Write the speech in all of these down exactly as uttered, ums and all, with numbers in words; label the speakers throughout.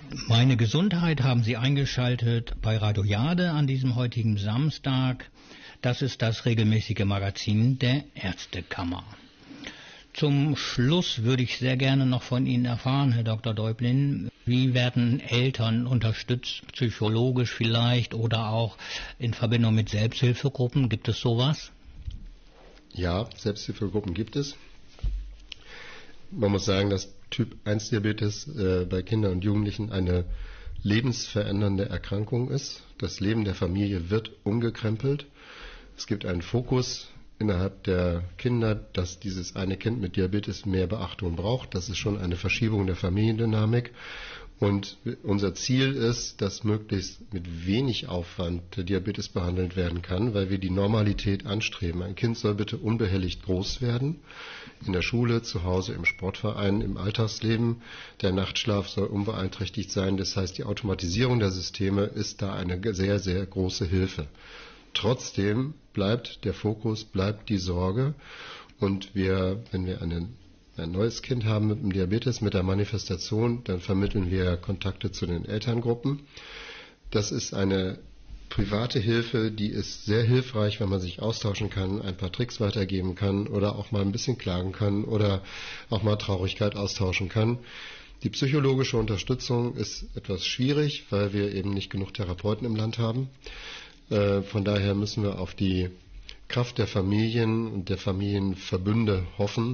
Speaker 1: Meine Gesundheit haben Sie eingeschaltet bei Radio Jade an diesem heutigen Samstag. Das ist das regelmäßige Magazin der Ärztekammer. Zum Schluss würde ich sehr gerne noch von Ihnen erfahren, Herr Doktor Deublin, wie werden Eltern unterstützt, psychologisch vielleicht oder auch in Verbindung mit Selbsthilfegruppen? Gibt es sowas?
Speaker 2: Ja, Selbsthilfegruppen gibt es. Man muss sagen, dass Typ eins Diabetes äh, bei Kindern und Jugendlichen eine lebensverändernde Erkrankung ist. Das Leben der Familie wird umgekrempelt. Es gibt einen Fokus innerhalb der Kinder, dass dieses eine Kind mit Diabetes mehr Beachtung braucht. Das ist schon eine Verschiebung der Familiendynamik. Und unser Ziel ist, dass möglichst mit wenig Aufwand der Diabetes behandelt werden kann, weil wir die Normalität anstreben. Ein Kind soll bitte unbehelligt groß werden, in der Schule, zu Hause, im Sportverein, im Alltagsleben. Der Nachtschlaf soll unbeeinträchtigt sein. Das heißt, die Automatisierung der Systeme ist da eine sehr, sehr große Hilfe. Trotzdem bleibt der Fokus, bleibt die Sorge. Und wir, wenn wir einen ein neues Kind haben mit dem Diabetes, mit der Manifestation, dann vermitteln wir Kontakte zu den Elterngruppen. Das ist eine private Hilfe, die ist sehr hilfreich, wenn man sich austauschen kann, ein paar Tricks weitergeben kann oder auch mal ein bisschen klagen kann oder auch mal Traurigkeit austauschen kann. Die psychologische Unterstützung ist etwas schwierig, weil wir eben nicht genug Therapeuten im Land haben. Äh, von daher müssen wir auf die Kraft der Familien und der Familienverbünde hoffen,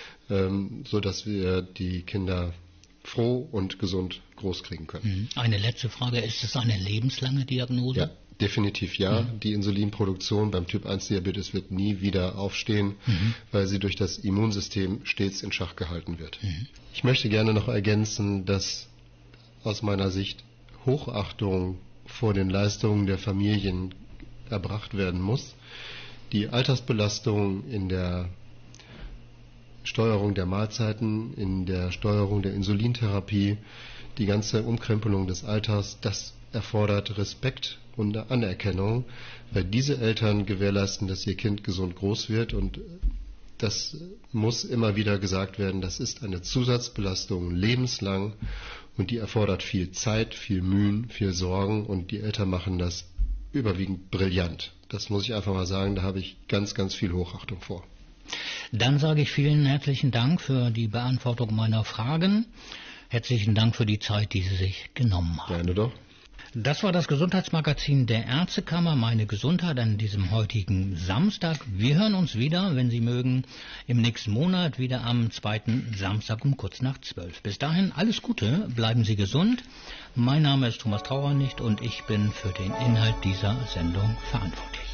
Speaker 2: so dass wir die Kinder froh und gesund großkriegen können.
Speaker 1: Eine letzte Frage, ist es eine lebenslange Diagnose?
Speaker 2: Ja, definitiv ja.
Speaker 1: Mhm.
Speaker 2: Die Insulinproduktion beim Typ eins Diabetes wird nie wieder aufstehen, mhm. weil sie durch das Immunsystem stets in Schach gehalten wird. Mhm. Ich möchte gerne noch ergänzen, dass aus meiner Sicht Hochachtung vor den Leistungen der Familien erbracht werden muss. Die Altersbelastung in der Steuerung der Mahlzeiten, in der Steuerung der Insulintherapie, die ganze Umkrempelung des Alters, das erfordert Respekt und Anerkennung, weil diese Eltern gewährleisten, dass ihr Kind gesund groß wird, und das muss immer wieder gesagt werden, das ist eine Zusatzbelastung lebenslang und die erfordert viel Zeit, viel Mühen, viel Sorgen, und die Eltern machen das überwiegend brillant. Das muss ich einfach mal sagen, da habe ich ganz, ganz viel Hochachtung vor.
Speaker 1: Dann sage ich vielen herzlichen Dank für die Beantwortung meiner Fragen. Herzlichen Dank für die Zeit, die Sie sich genommen haben.
Speaker 2: Gerne doch.
Speaker 1: Das war das Gesundheitsmagazin der Ärztekammer, meine Gesundheit, an diesem heutigen Samstag. Wir hören uns wieder, wenn Sie mögen, im nächsten Monat, wieder am zweiten Samstag um kurz nach zwölf. Bis dahin alles Gute, bleiben Sie gesund. Mein Name ist Thomas Trauernicht und ich bin für den Inhalt dieser Sendung verantwortlich.